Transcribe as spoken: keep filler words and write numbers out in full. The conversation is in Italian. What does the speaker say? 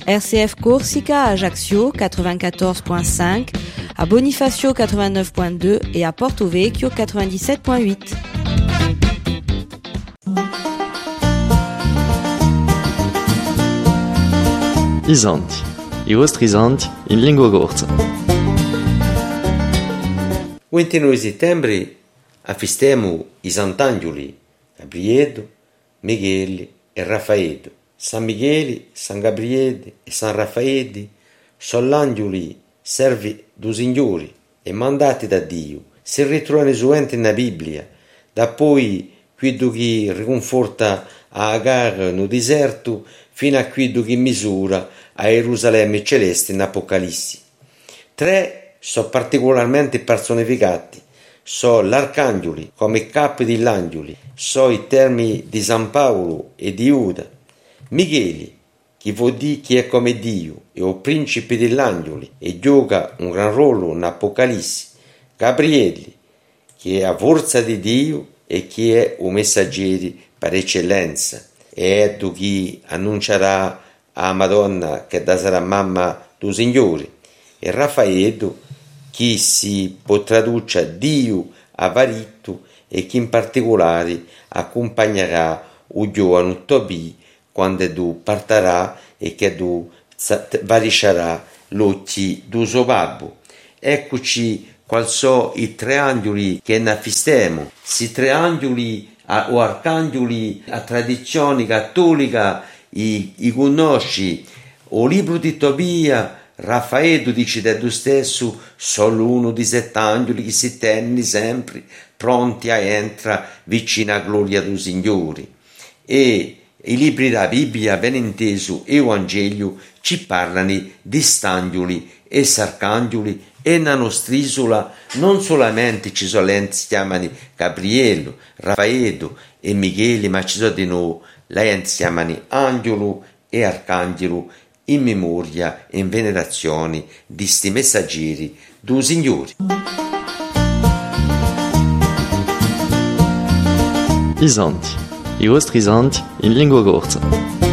R C F Corsica à Ajaccio quatre-vingt-quatorze virgule cinq, à Bonifacio quatre-vingt-neuf virgule deux et à Porto Vecchio quatre-vingt-dix-sept virgule huit. Isanti, i vostri isanti in lingua corsa. Il ventinove settembre affestiamo i Sant'Angeli, Gabriele, Michele e Raffaele. San Michele, San Gabriele e San Raffaele sono angeli servi do Signore e mandati da Dio. Si ritrovano suente nella Bibbia, da poi quello che riconforta a Agar no deserto fino a quello che misura a Gerusalemme celeste in Apocalisse. Tre sono particolarmente personificati. So l'arcangeli come capo degli angeli, so i termini di San Paolo e di Giuda. Michele, che vuol dire che è come Dio, è il principe degli angeli e gioca un gran ruolo in Apocalisse. Gabriele, che è a forza di Dio e che è un messaggero per eccellenza. È chi annuncerà a Madonna che sarà mamma del Signore. E Raffaele, che si può tradurre Dio a varito e che in particolare accompagnerà il giovane Tobì quando tu partirà e che tu variscerà l'occhi del suo babbo. Eccoci quali sono i tre angeli che ne affestiamo. Si tre angeli o arcangeli a tradizione cattolica i, i conosci. O libro di Tobia, Raffaele dice da tu stesso, solo uno di sette angeli che si tenne sempre pronti a entrare vicino alla gloria del Signore. E i libri della Bibbia, ben inteso, e il Vangelo ci parlano di st'angeli e sarcangeli e nella nostra isola non solamente ci sono le si chiamano Gabriele, Raffaele e Michele, ma ci sono di noi le si chiamano angelo e arcangelo in memoria e in venerazione di sti messaggeri del Signore. Isanti, i vostri isanti in lingua corsa.